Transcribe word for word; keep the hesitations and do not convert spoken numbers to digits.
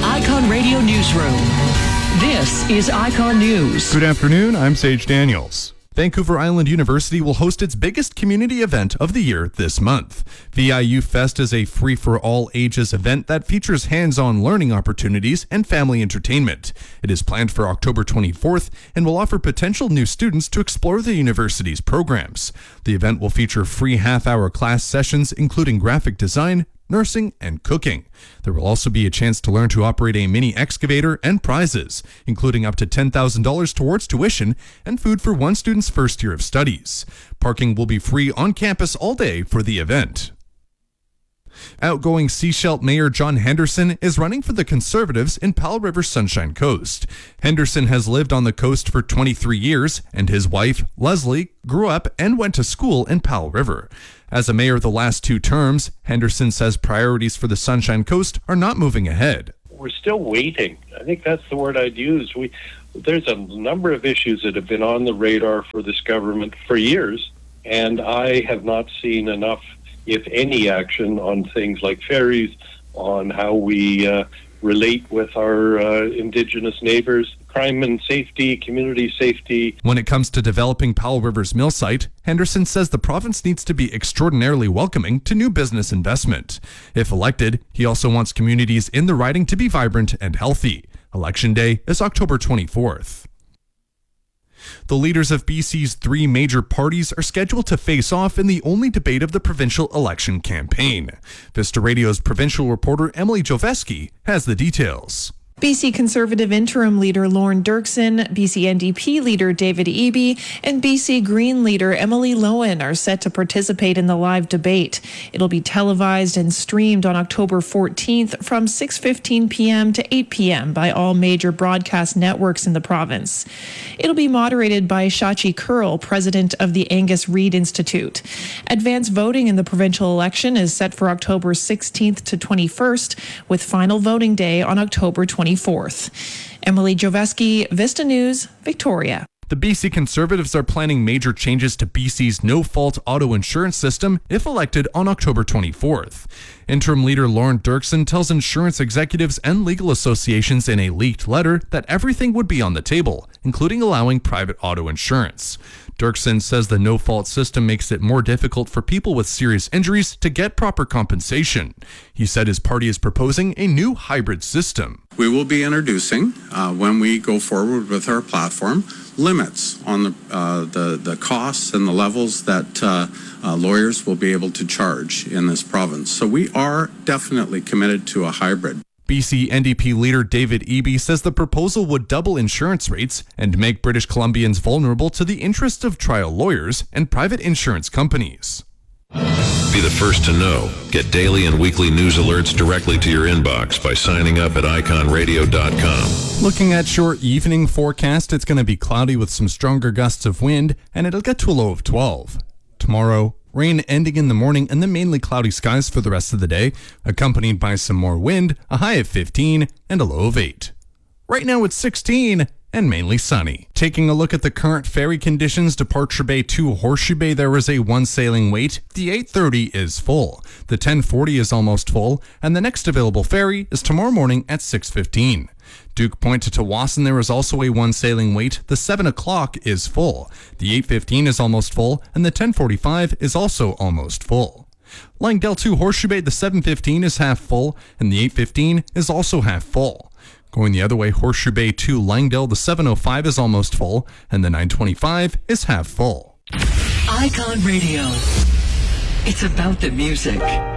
Icon Radio Newsroom. This is Icon News. Good afternoon, I'm Sage Daniels. Vancouver Island University will host its biggest community event of the year this month. V I U Fest is a free-for-all-ages event that features hands-on learning opportunities and family entertainment. It is planned for October twenty-fourth and will offer potential new students to explore the university's programs. The event will feature free half-hour class sessions, including graphic design, nursing, and cooking. There will also be a chance to learn to operate a mini excavator and prizes, including up to ten thousand dollars towards tuition and food for one student's first year of studies. Parking will be free on campus all day for the event. Outgoing Sechelt Mayor John Henderson is running for the Conservatives in Powell River Sunshine Coast. Henderson has lived on the coast for twenty-three years, and his wife, Leslie, grew up and went to school in Powell River. As a mayor the last two terms, Henderson says priorities for the Sunshine Coast are not moving ahead. We're still waiting. I think that's the word I'd use. We, there's a number of issues that have been on the radar for this government for years, and I have not seen enough, if any, action on things like ferries, on how we uh, relate with our uh, Indigenous neighbors, crime and safety, community safety. When it comes to developing Powell River's mill site, Henderson says the province needs to be extraordinarily welcoming to new business investment. If elected, he also wants communities in the riding to be vibrant and healthy. Election day is October twenty-fourth. The leaders of B C's three major parties are scheduled to face off in the only debate of the provincial election campaign. Vista Radio's provincial reporter Emily Joveski has the details. B C Conservative Interim Leader Lorne Dirksen, B C N D P Leader David Eby, and B C Green Leader Emily Lowen are set to participate in the live debate. It'll be televised and streamed on October fourteenth from six fifteen p.m. to eight p.m. by all major broadcast networks in the province. It'll be moderated by Shachi Kurl, president of the Angus Reid Institute. Advance voting in the provincial election is set for October sixteenth to twenty-first, with final voting day on October twenty-fourth. Emily Joveski, Vista News, Victoria. The B C Conservatives are planning major changes to B C's no-fault auto insurance system if elected on October twenty-fourth. Interim Leader Lorne Dirksen tells insurance executives and legal associations in a leaked letter that everything would be on the table, including allowing private auto insurance. Dirksen says the no-fault system makes it more difficult for people with serious injuries to get proper compensation. He said his party is proposing a new hybrid system. We will be introducing, uh, when we go forward with our platform, limits on the uh, the, the costs and the levels that uh, uh, lawyers will be able to charge in this province. So we are definitely committed to a hybrid. B C N D P leader David Eby says the proposal would double insurance rates and make British Columbians vulnerable to the interests of trial lawyers and private insurance companies. Be the first to know. Get daily and weekly news alerts directly to your inbox by signing up at icon radio dot com. Looking at your evening forecast, it's going to be cloudy with some stronger gusts of wind, and it'll get to a low of twelve. Tomorrow, rain ending in the morning and then mainly cloudy skies for the rest of the day, accompanied by some more wind, a high of fifteen and a low of eight. Right now it's sixteen and mainly sunny. Taking a look at the current ferry conditions, Departure Bay to Horseshoe Bay, there is a one sailing wait. The eight thirty is full. The ten forty is almost full, and the next available ferry is tomorrow morning at six fifteen. Duke Point to Tawasin, there is also a one sailing wait. The seven o'clock is full. The eight fifteen is almost full, and the ten forty-five is also almost full. Langdale to Horseshoe Bay, the seven fifteen is half full, and the eight fifteen is also half full. Going the other way, Horseshoe Bay to Langdale, the seven oh five is almost full, and the nine twenty-five is half full. Icon Radio. It's about the music.